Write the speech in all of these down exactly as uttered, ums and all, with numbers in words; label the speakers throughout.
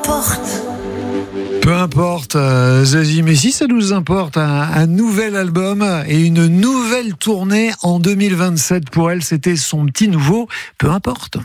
Speaker 1: importe.
Speaker 2: Peu importe, euh, Zazie, mais si ça nous importe, un, un nouvel album et une nouvelle tournée en deux mille vingt-sept pour elle, c'était son petit nouveau, peu importe.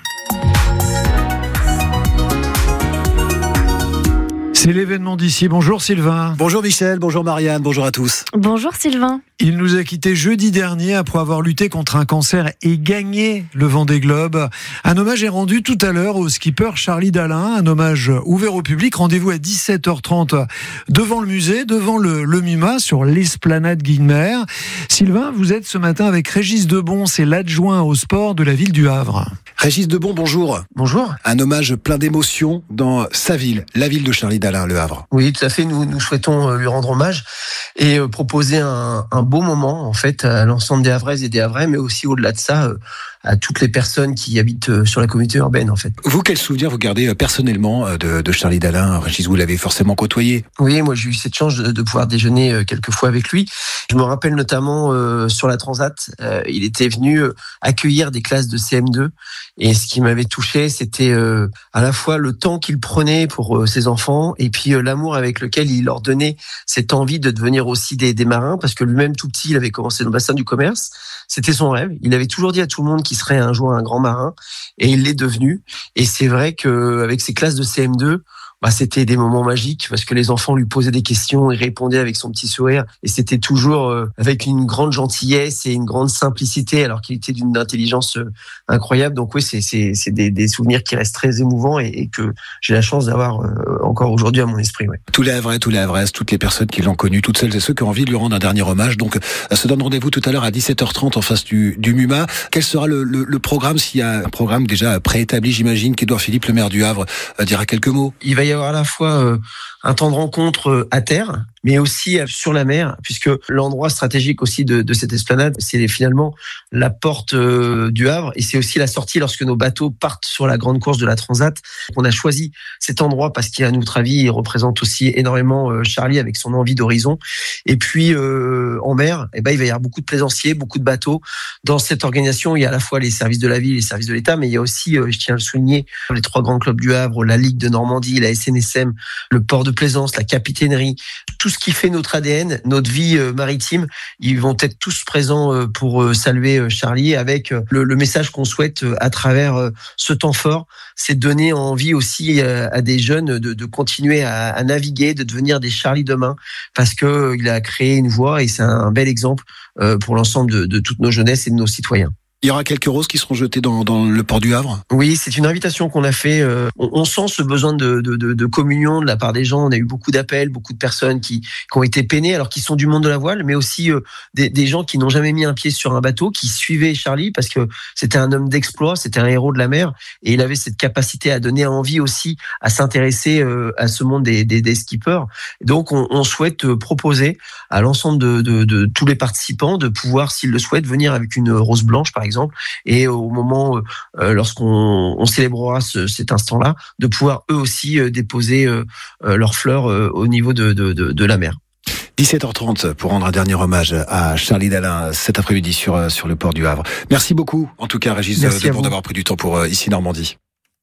Speaker 2: C'est l'événement d'ici. Bonjour Sylvain.
Speaker 3: Bonjour Michel, bonjour Marianne, bonjour à tous.
Speaker 4: Bonjour Sylvain.
Speaker 2: Il nous a quittés jeudi dernier après avoir lutté contre un cancer et gagné le Vendée Globe. Un hommage est rendu tout à l'heure au skipper Charlie Dalin, un hommage ouvert au public. Rendez-vous à dix-sept heures trente devant le musée, devant le, le MUMA, sur l'esplanade Guilmer. Sylvain, vous êtes ce matin avec Régis Debon, c'est l'adjoint au sport de la ville du Havre.
Speaker 3: Régis Debon, bonjour.
Speaker 5: Bonjour.
Speaker 3: Un hommage plein d'émotions dans sa ville, la ville de Charlie Dalin, le Havre.
Speaker 5: Oui, tout à fait. Nous, nous souhaitons lui rendre hommage et proposer un, un beau moment, en fait, à l'ensemble des Havraises et des Havrais, mais aussi au-delà de ça, à toutes les personnes qui habitent sur la communauté urbaine, en fait.
Speaker 3: Vous, quel souvenir vous gardez personnellement de, de Charlie Dalin? Régis, vous l'avez forcément côtoyé.
Speaker 5: Oui, moi, j'ai eu cette chance de, de pouvoir déjeuner quelques fois avec lui. Je me rappelle notamment euh, sur la Transat, euh, il était venu accueillir des classes de C M deux. Et ce qui m'avait touché, c'était euh, à la fois le temps qu'il prenait pour euh, ses enfants et puis euh, l'amour avec lequel il leur donnait cette envie de devenir aussi des, des marins, parce que lui-même, tout petit, il avait commencé dans le bassin du commerce. C'était son rêve. Il avait toujours dit à tout le monde qu'il serait un jour un grand marin, et il l'est devenu. Et c'est vrai qu'avec ses classes de C M deux, bah, c'était des moments magiques parce que les enfants lui posaient des questions et répondaient avec son petit sourire. Et c'était toujours euh, avec une grande gentillesse et une grande simplicité, alors qu'il était d'une intelligence euh, incroyable. Donc oui, c'est, c'est, c'est des, des souvenirs qui restent très émouvants et, et que j'ai la chance d'avoir euh, encore aujourd'hui à mon esprit. Ouais.
Speaker 3: Tous les Havrais, tous les Havraises, toutes les personnes qui l'ont connu, toutes celles et ceux qui ont envie de lui rendre un dernier hommage. Donc, euh, se donne rendez-vous tout à l'heure à dix-sept heures trente en face du, du MUMA. Quel sera le, le, le programme, s'il y a un programme déjà préétabli, j'imagine, qu'Édouard Philippe, le maire du Havre, euh, dira quelques mots?
Speaker 5: Il va y avoir à la fois euh, un temps de rencontre euh, à terre, mais aussi sur la mer, puisque l'endroit stratégique aussi de, de cette esplanade, c'est finalement la porte euh, du Havre, et c'est aussi la sortie lorsque nos bateaux partent sur la grande course de la Transat. On a choisi cet endroit parce qu'à notre avis, il représente aussi énormément euh, Charlie avec son envie d'horizon. Et puis euh, en mer, eh ben, il va y avoir beaucoup de plaisanciers, beaucoup de bateaux. Dans cette organisation, il y a à la fois les services de la ville, les services de l'État, mais il y a aussi, euh, je tiens à le souligner, les trois grands clubs du Havre, la Ligue de Normandie, la S N S M, le port de plaisance, la capitainerie, tout ce qui fait notre A D N, notre vie euh, maritime. Ils vont être tous présents euh, pour euh, saluer euh, Charlie avec euh, le, le message qu'on souhaite euh, à travers euh, ce temps fort, c'est donner envie aussi euh, à des jeunes de, de continuer à, à naviguer, de devenir des Charlie demain, parce que euh, il a créé une voie et c'est un, un bel exemple euh, pour l'ensemble de, de toutes nos jeunesses et de nos citoyens.
Speaker 3: Il y aura quelques roses qui seront jetées dans, dans le port du Havre.
Speaker 5: Oui, c'est une invitation qu'on a fait. Euh, on, on sent ce besoin de, de, de, de communion de la part des gens. On a eu beaucoup d'appels, beaucoup de personnes qui, qui ont été peinées, alors qu'ils sont du monde de la voile, mais aussi euh, des, des gens qui n'ont jamais mis un pied sur un bateau, qui suivaient Charlie parce que c'était un homme d'exploit, c'était un héros de la mer, et il avait cette capacité à donner envie aussi à s'intéresser euh, à ce monde des, des, des skippers. Donc, on, on souhaite proposer à l'ensemble de, de, de tous les participants de pouvoir, s'ils le souhaitent, venir avec une rose blanche, par exemple. exemple, et au moment euh, lorsqu'on on célébrera ce, cet instant-là, de pouvoir eux aussi euh, déposer euh, leurs fleurs euh, au niveau de, de, de, de la mer.
Speaker 3: dix-sept heures trente pour rendre un dernier hommage à Charlie Dalin cet après-midi sur, sur le port du Havre. Merci beaucoup, en tout cas, Régis Debon, d'avoir pris du temps pour euh, Ici Normandie.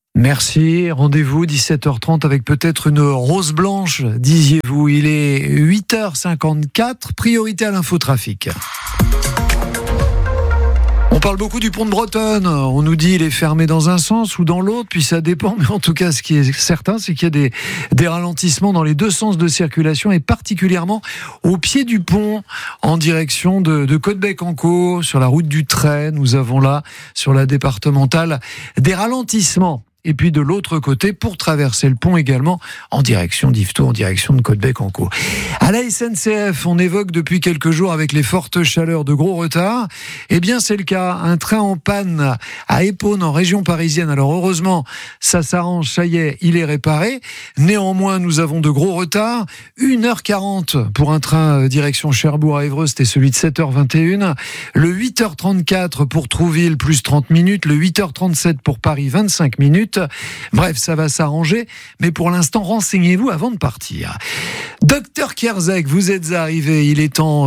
Speaker 2: Merci, rendez-vous dix-sept heures trente avec peut-être une rose blanche, disiez-vous. Il est huit heures cinquante-quatre, priorité à l'infotrafic. On parle beaucoup du pont de Bretonne. On nous dit il est fermé dans un sens ou dans l'autre, puis ça dépend. Mais en tout cas, ce qui est certain, c'est qu'il y a des, des ralentissements dans les deux sens de circulation, et particulièrement au pied du pont en direction de, de Côte-Bec-en-Caux, sur la route du Trait. Nous avons là, sur la départementale, des ralentissements. Et puis de l'autre côté, pour traverser le pont également, en direction d'Yvetot, en direction de Côte-Bec-en-Caux. À la S N C F, on évoque depuis quelques jours, avec les fortes chaleurs, de gros retards. Eh bien, c'est le cas. Un train en panne à Épône, en région parisienne. Alors heureusement, ça s'arrange, ça y est, il est réparé. Néanmoins, nous avons de gros retards. une heure quarante pour un train direction Cherbourg à Évreux, c'était celui de sept heures vingt et une. Le huit heures trente-quatre pour Trouville, plus trente minutes. Le huit heures trente-sept pour Paris, vingt-cinq minutes. Bref, ça va s'arranger, mais pour l'instant, renseignez-vous avant de partir. Docteur Kierzek, vous êtes arrivé, il est temps euh,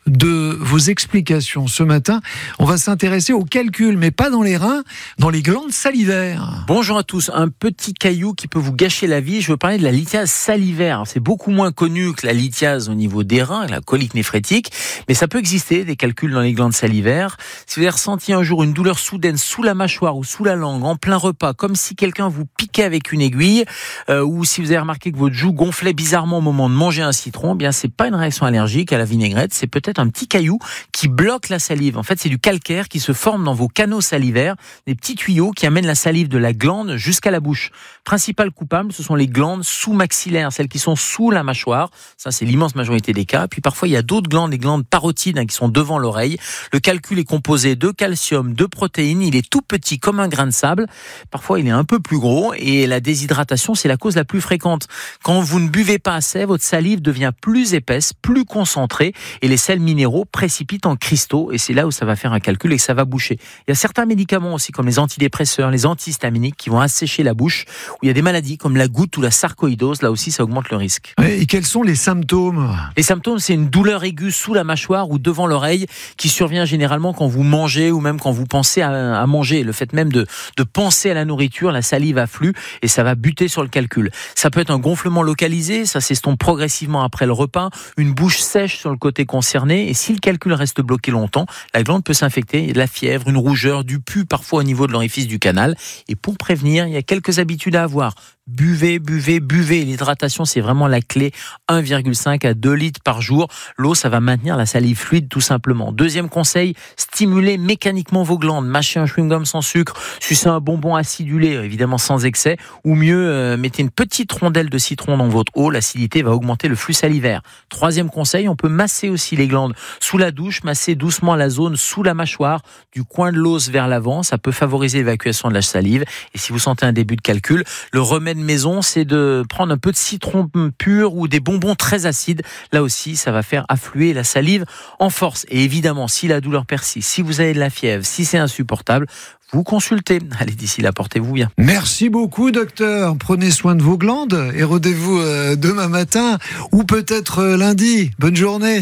Speaker 2: de vos explications. Ce matin, on va s'intéresser au calcul, mais pas dans les reins, dans les glandes salivaires.
Speaker 1: Bonjour à tous. Un petit caillou qui peut vous gâcher la vie. Je veux parler de la lithiase salivaire. C'est beaucoup moins connu que la lithiase au niveau des reins, la colique néphrétique, mais ça peut exister, des calculs dans les glandes salivaires. Si vous avez ressenti un jour une douleur soudaine sous la mâchoire ou sous la langue, en plein repas, comme si quelqu'un vous piquait avec une aiguille, euh, ou si vous avez remarqué que votre joue gonflait bizarrement au moment de manger un citron, eh bien c'est pas une réaction allergique à la vinaigrette, c'est peut-être un petit caillou qui bloque la salive. En fait, c'est du calcaire qui se forme dans vos canaux salivaires, des petits tuyaux qui amènent la salive de la glande jusqu'à la bouche. Principal coupable, ce sont les glandes sous-maxillaires, celles qui sont sous la mâchoire. Ça, c'est l'immense majorité des cas. Puis parfois, il y a d'autres glandes, les glandes parotides, hein, qui sont devant l'oreille. Le calcul est composé de calcium, de protéines. Il est tout petit comme un grain de sable. Parfois, il est un peu plus gros. Et la déshydratation, c'est la cause la plus fréquente. Quand vous ne buvez pas assez, votre salive devient plus épaisse, plus concentrée. Et les sels minéraux précipitent en cristaux. Et c'est là où ça va faire un calcul et que ça va boucher. Il y a certains médicaments aussi, comme les antidépresseurs, les antihistaminiques, qui vont assécher la bouche. Où il y a des maladies comme la goutte ou la sarcoïdose. Là aussi, ça augmente le risque.
Speaker 2: Et quels sont les symptômes ?
Speaker 1: Les symptômes, c'est une douleur aiguë sous la mâchoire ou devant l'oreille qui survient généralement quand vous mangez ou même quand vous pensez à, à manger. Le fait même de, de penser à la nourriture, la salive afflue et ça va buter sur le calcul. Ça peut être un gonflement localisé, ça s'estompe progressivement après le repas, une bouche sèche sur le côté concerné et si le calcul reste bloqué longtemps, la glande peut s'infecter. Il y a de la fièvre, une rougeur, du pus parfois au niveau de l'orifice du canal. Et pour prévenir, il y a quelques habitudes à avoir. Buvez, buvez, buvez. L'hydratation, c'est vraiment la clé. un virgule cinq à deux litres par jour. L'eau, ça va maintenir la salive fluide, tout simplement. Deuxième conseil, stimulez mécaniquement vos glandes. Mâchez un chewing-gum sans sucre, sucez un bonbon acidulé, évidemment sans excès. Ou mieux, euh, mettez une petite rondelle de citron dans votre eau. L'acidité va augmenter le flux salivaire. Troisième conseil, on peut masser aussi les glandes. Sous la douche, masser doucement la zone sous la mâchoire, du coin de l'os vers l'avant. Ça peut favoriser l'évacuation de la salive. Et si vous sentez un début de calcul, le remède maison, c'est de prendre un peu de citron pur ou des bonbons très acides. Là aussi, ça va faire affluer la salive en force. Et évidemment, si la douleur persiste, si vous avez de la fièvre, si c'est insupportable, vous consultez. Allez, d'ici là, portez-vous bien.
Speaker 2: Merci beaucoup, docteur. Prenez soin de vos glandes et rendez-vous euh, demain matin ou peut-être euh, lundi. Bonne journée.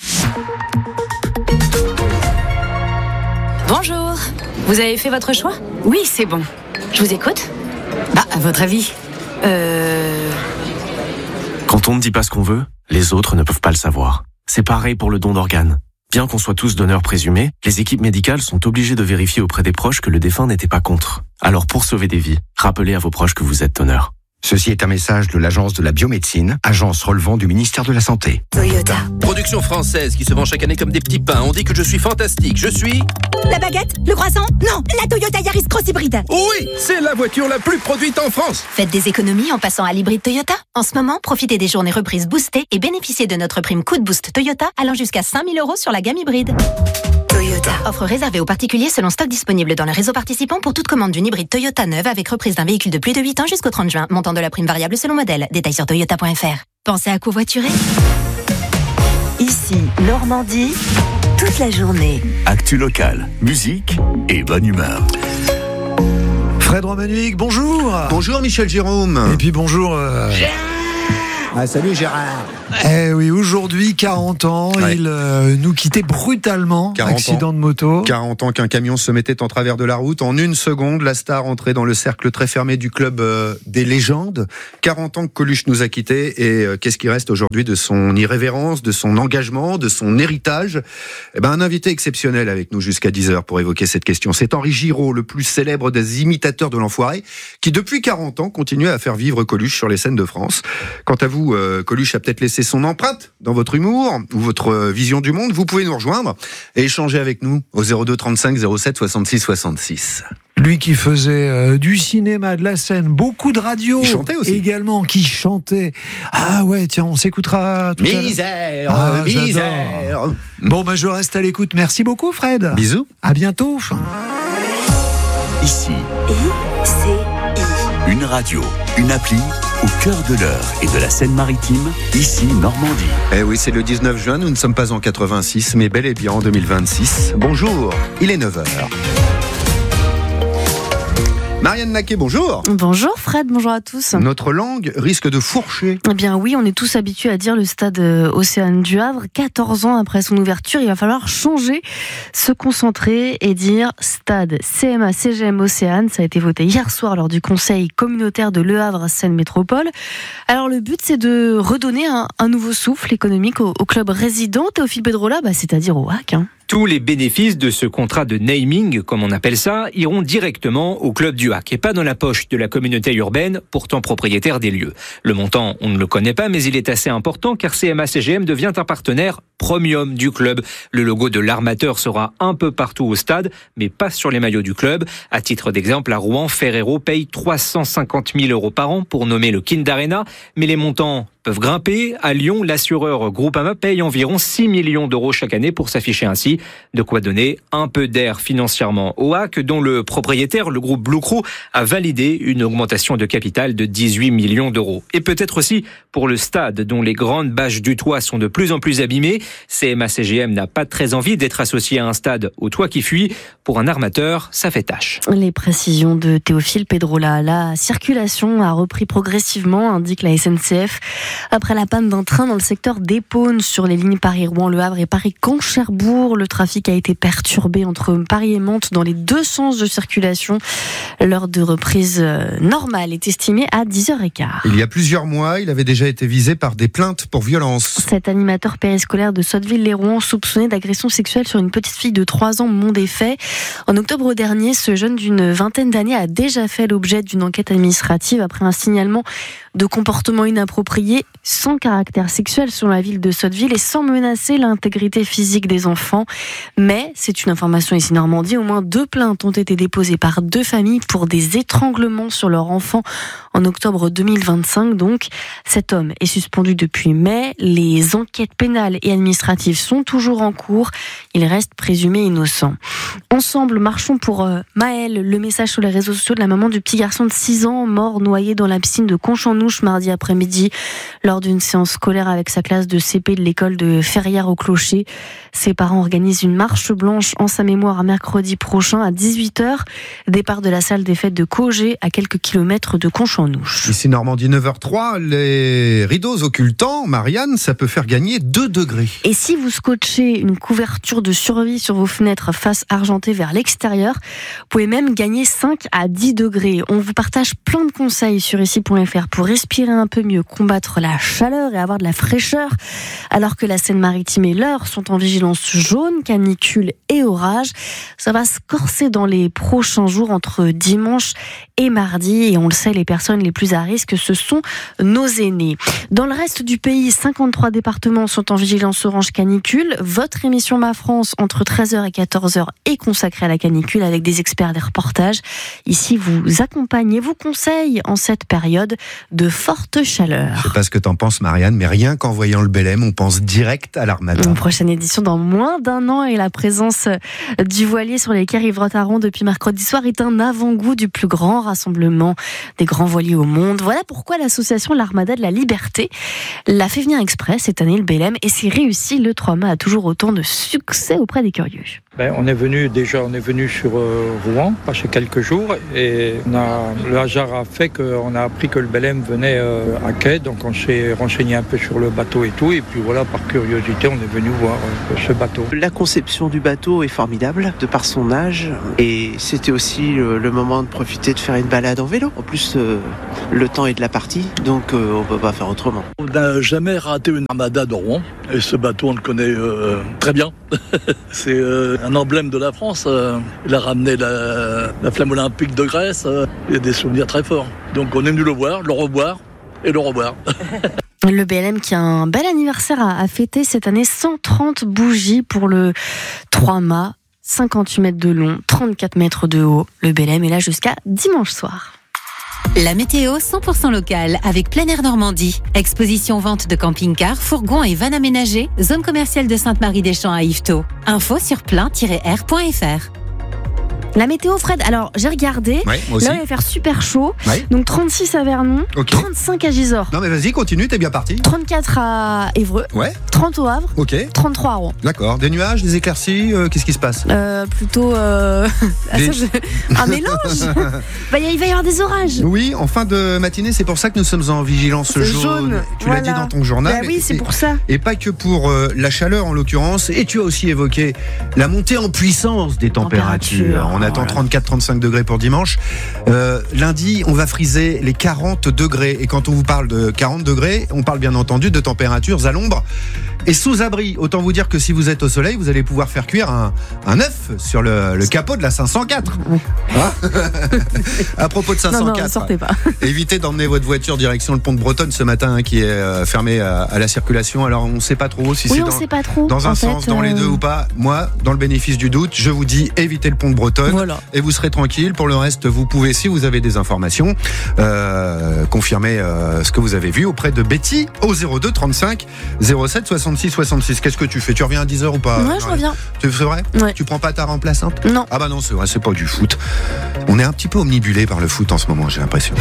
Speaker 4: Bonjour. Vous avez fait votre choix ? Oui, c'est bon. Je vous écoute ? Bah, à votre avis ? Euh...
Speaker 6: Quand on ne dit pas ce qu'on veut, les autres ne peuvent pas le savoir. C'est pareil pour le don d'organes. Bien qu'on soit tous donneurs présumés, les équipes médicales sont obligées de vérifier auprès des proches que le défunt n'était pas contre. Alors pour sauver des vies, rappelez à vos proches que vous êtes donneur.
Speaker 7: Ceci est un message de l'Agence de la biomédecine, agence relevant du ministère de la Santé.
Speaker 8: Toyota. Production française qui se vend chaque année comme des petits pains. On dit que je suis fantastique. Je suis...
Speaker 9: La baguette? Le croissant? Non, la Toyota Yaris Cross Hybride.
Speaker 8: Oui, c'est la voiture la plus produite en France.
Speaker 4: Faites des économies en passant à l'hybride Toyota. En ce moment, profitez des journées reprises boostées et bénéficiez de notre prime coup de boost Toyota allant jusqu'à cinq mille euros sur la gamme hybride. Toyota. Offre réservée aux particuliers selon stock disponible dans le réseau participant pour toute commande d'une hybride Toyota neuve avec reprise d'un véhicule de plus de huit ans jusqu'au trente juin. Montant de la prime variable selon modèle. Détails sur toyota point f r. Pensez à covoiturer?
Speaker 10: Ici, Normandie, toute la journée.
Speaker 11: Actu locale, musique et bonne humeur.
Speaker 2: Fred Romanuik, bonjour.
Speaker 12: Bonjour Michel Jérôme.
Speaker 2: Et puis bonjour... Euh...
Speaker 12: Ah, salut Gérard.
Speaker 2: Eh oui, aujourd'hui, quarante ans, ouais. il euh, nous quittait brutalement, accident
Speaker 12: ans.
Speaker 2: de moto.
Speaker 12: quarante ans qu'un camion se mettait en travers de la route. En une seconde, la star entrait dans le cercle très fermé du club euh, des légendes. quarante ans que Coluche nous a quittés et euh, qu'est-ce qui reste aujourd'hui de son irrévérence, de son engagement, de son héritage? Eh ben, un invité exceptionnel avec nous jusqu'à dix heures pour évoquer cette question. C'est Henri Giraud, le plus célèbre des imitateurs de l'enfoiré, qui depuis quarante ans continue à faire vivre Coluche sur les scènes de France. Quant à vous, euh, Coluche a peut-être laissé son empreinte dans votre humour ou votre vision du monde. Vous pouvez nous rejoindre et échanger avec nous au zéro deux trente-cinq zéro sept soixante-six soixante-six.
Speaker 2: Lui qui faisait euh, du cinéma, de la scène, beaucoup de radio.
Speaker 12: Il chantait aussi.
Speaker 2: Également, qui chantait. Ah ouais, tiens, on s'écoutera tout
Speaker 12: misère,
Speaker 2: à l'heure. Ah,
Speaker 12: misère.
Speaker 2: Bon, bah, je reste à l'écoute. Merci beaucoup, Fred.
Speaker 12: Bisous.
Speaker 2: À bientôt.
Speaker 11: Ici.
Speaker 10: I C I.
Speaker 11: Une radio, une appli au cœur de l'Eure et de la Seine-Maritime, ici Normandie.
Speaker 12: Eh oui, c'est le dix-neuf juin, nous ne sommes pas en quatre-vingt-six, mais bel et bien en deux mille vingt-six. Bonjour, il est neuf heures. Marie Marianne Naquet, bonjour.
Speaker 13: Bonjour Fred, bonjour à tous.
Speaker 12: Notre langue risque de fourcher.
Speaker 13: Eh bien oui, on est tous habitués à dire le stade Océane du Havre. quatorze ans après son ouverture, il va falloir changer, se concentrer et dire stade C M A C G M Océane. Ça a été voté hier soir lors du conseil communautaire de Le Havre Seine Métropole. Alors le but, c'est de redonner un, un nouveau souffle économique au, au club résident. Théophile Pedrola, bah, c'est-à-dire au H A C. Hein.
Speaker 14: Tous les bénéfices de ce contrat de naming, comme on appelle ça, iront directement au club du H A C et pas dans la poche de la communauté urbaine, pourtant propriétaire des lieux. Le montant, on ne le connaît pas, mais il est assez important car C M A C G M devient un partenaire premium du club. Le logo de l'armateur sera un peu partout au stade, mais pas sur les maillots du club. À titre d'exemple, à Rouen, Ferrero paye trois cent cinquante mille euros par an pour nommer le Kind Arena, mais les montants peuvent grimper. À Lyon, l'assureur Groupama paye environ six millions d'euros chaque année pour s'afficher ainsi. De quoi donner un peu d'air financièrement au H A C, dont le propriétaire, le groupe Blue Crew, a validé une augmentation de capital de dix-huit millions d'euros. Et peut-être aussi pour le stade, dont les grandes bâches du toit sont de plus en plus abîmées. C M A C G M n'a pas très envie d'être associé à un stade au toit qui fuit. Pour un armateur, ça fait tâche.
Speaker 13: Les précisions de Théophile Pedrola. La circulation a repris progressivement, indique la S N C F. Après la panne d'un train dans le secteur d'Épône sur les lignes Paris-Rouen, Le Havre et Paris-Caen-Cherbourg, le trafic a été perturbé entre Paris et Mantes dans les deux sens de circulation. L'heure de reprise normale est estimée à dix heures quinze.
Speaker 12: Il y a plusieurs mois, il avait déjà été visé par des plaintes pour violence.
Speaker 13: Cet animateur périscolaire de Sotteville-les-Rouen, soupçonné d'agression sexuelle sur une petite fille de trois ans, Mont des Faits. En octobre dernier, ce jeune d'une vingtaine d'années a déjà fait l'objet d'une enquête administrative après un signalement de comportement inapproprié sans caractère sexuel sur la ville de Sotteville et sans menacer l'intégrité physique des enfants. Mais, c'est une information ici Normandie, au moins deux plaintes ont été déposées par deux familles pour des étranglements sur leur enfant en octobre deux mille vingt-cinq. Donc, cet homme est suspendu depuis mai. Les enquêtes pénales et administratives sont toujours en cours. Il reste présumé innocent. Ensemble, marchons pour euh, Maëlle. Le message sur les réseaux sociaux de la maman du petit garçon de six ans, mort noyé dans la piscine de Conchamnouche mardi après-midi lors d'une séance scolaire avec sa classe de C P de l'école de Ferrières au Clocher. Ses parents organisent une marche blanche en sa mémoire mercredi prochain à dix-huit heures. Départ de la salle des fêtes de Cogé à quelques kilomètres de Conchamnouche.
Speaker 12: Ici Normandie neuf heures trois, les rideaux occultants, Marianne, ça peut faire gagner deux degrés.
Speaker 13: Et si vous scotchez une couverture de survie sur vos fenêtres face argentée vers l'extérieur, vous pouvez même gagner cinq à dix degrés. On vous partage plein de conseils sur ici point F R pour respirer un peu mieux, combattre la chaleur et avoir de la fraîcheur, alors que la Seine-Maritime et l'Eure sont en vigilance jaune, canicule et orage. Ça va se corser dans les prochains jours entre dimanche et mardi, et on le sait, les personnes les plus à risque, ce sont nos aînés. Dans le reste du pays, cinquante-trois départements sont en vigilance orange canicule. Votre émission Ma France, entre treize heures et quatorze heures, est consacrée à la canicule avec des experts des reportages. Ici, vous accompagnez, vous conseille en cette période de forte chaleur.
Speaker 12: Je sais pas ce que t'en penses, Marianne, mais rien qu'en voyant le Belém, on pense direct à l'Armada.
Speaker 13: Une prochaine édition dans moins d'un an, et la présence du voilier sur les quais Rive-Rotaron depuis mercredi soir est un avant-goût du plus grand rassemblement des grands voiliers au monde. Voilà pourquoi l'association L'Armada de la Liberté l'a fait venir exprès cette année, le Belém, et c'est réussi. Le trois mâts a toujours autant de succès auprès des curieux.
Speaker 15: Ben, on est venu déjà, on est venu sur euh, Rouen, passé quelques jours, et on a, le hasard a fait qu'on a appris que le Belém venait euh, à quai, donc on s'est renseigné un peu sur le bateau et tout, et puis voilà, par curiosité, on est venu voir euh, ce bateau.
Speaker 16: La conception du bateau est formidable, de par son âge, et c'était aussi le, le moment de profiter de faire une balade en vélo. En plus, euh, le temps est de la partie, donc euh, on peut pas faire autrement.
Speaker 17: On n'a jamais raté une armada de Rouen, et ce bateau, on le connaît euh, très bien. C'est euh, un emblème de la France. Euh, il a ramené la, la flamme olympique de Grèce. Euh, il y a des souvenirs très forts. Donc on est venu le voir, le revoir et le revoir.
Speaker 13: Le B L M qui a un bel anniversaire à, à fêter cette année. cent trente bougies pour le trois mâts, cinquante-huit mètres de long, trente-quatre mètres de haut. Le B L M est là jusqu'à dimanche soir.
Speaker 18: La météo cent pour cent locale avec Plein Air Normandie. Exposition vente de camping-cars, fourgons et vannes aménagées. Zone commerciale de Sainte-Marie-des-Champs à Yvetot. Info sur plein tiret air point F R.
Speaker 13: La météo, Fred, alors j'ai regardé.
Speaker 12: Ouais, moi aussi.
Speaker 13: Là, il va faire super chaud.
Speaker 12: Ouais.
Speaker 13: Donc trente-six à Vernon,
Speaker 12: Okay.
Speaker 13: trente-cinq à Gisors.
Speaker 12: Non mais vas-y, continue, t'es bien parti.
Speaker 13: trente-quatre à Évreux.
Speaker 12: Ouais.
Speaker 13: trente au Havre.
Speaker 12: Ok.
Speaker 13: trente-trois à Rouen.
Speaker 12: D'accord. Des nuages, des éclaircies, euh, qu'est-ce qui se passe?
Speaker 13: Euh, plutôt euh... ah,
Speaker 12: Des-
Speaker 13: ça, je- un mélange. Bah, il va y avoir des orages.
Speaker 12: Oui, en fin de matinée, c'est pour ça que nous sommes en vigilance
Speaker 13: C'est
Speaker 12: jaune.
Speaker 13: jaune,
Speaker 12: Tu
Speaker 13: voilà.
Speaker 12: l'as dit dans ton journal.
Speaker 13: Bah oui, c'est
Speaker 12: Et-
Speaker 13: pour ça.
Speaker 12: Et pas que pour euh, la chaleur en l'occurrence. Et tu as aussi évoqué la montée en puissance des températures.
Speaker 13: Température.
Speaker 12: On attend trente-quatre à trente-cinq degrés pour dimanche. Euh, lundi, on va friser les quarante degrés. Et quand on vous parle de quarante degrés, on parle bien entendu de températures à l'ombre et sous abri. Autant vous dire que si vous êtes au soleil, vous allez pouvoir faire cuire un, un œuf sur le, le capot de la cinq cent quatre. Hein à propos de cinq cent quatre,
Speaker 13: Non, non, sortez pas.
Speaker 12: évitez d'emmener votre voiture direction le pont de Bretonne ce matin, hein, qui est euh, fermé à, à la circulation. Alors on ne sait pas trop si
Speaker 13: Oui,
Speaker 12: c'est
Speaker 13: on
Speaker 12: dans,
Speaker 13: sait pas trop.
Speaker 12: dans un
Speaker 13: En
Speaker 12: sens,
Speaker 13: fait,
Speaker 12: dans les
Speaker 13: euh,
Speaker 12: deux ou pas. Moi, dans le bénéfice du doute, je vous dis évitez le pont de Bretonne.
Speaker 13: Voilà.
Speaker 12: Et vous serez tranquille. Pour le reste, vous pouvez, si vous avez des informations, euh, confirmer euh, ce que vous avez vu auprès de Betty au zéro deux trente-cinq zéro sept soixante-six soixante-six. Qu'est-ce que tu fais? Tu reviens à dix heures ou pas?
Speaker 13: Ouais, je reviens.
Speaker 12: C'est vrai?
Speaker 13: Ouais.
Speaker 12: Tu prends pas ta remplaçante?
Speaker 13: Non.
Speaker 12: Ah bah non, c'est vrai, c'est pas du foot. On est un petit peu omnibulé par le foot en ce moment, j'ai l'impression.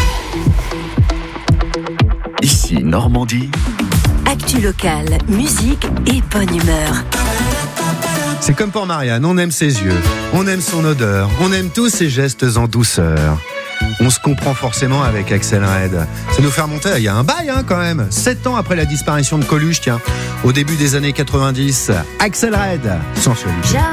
Speaker 11: Ici Normandie.
Speaker 10: Actu locale, musique et bonne humeur.
Speaker 12: C'est comme pour Marianne, on aime ses yeux, on aime son odeur, on aime tous ses gestes en douceur. On se comprend forcément avec Axel Red. Ça nous fait remonter, il y a un bail hein, quand même. Sept ans après la disparition de Coluche, tiens, au début des années quatre-vingt-dix, Axel Red, sensualité.